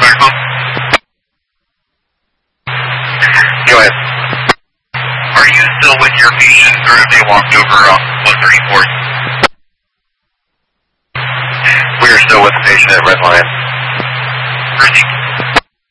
Go ahead. Are you still with your patient, or have they walked over 134? We are still with the patient at Red Lion. Proceed.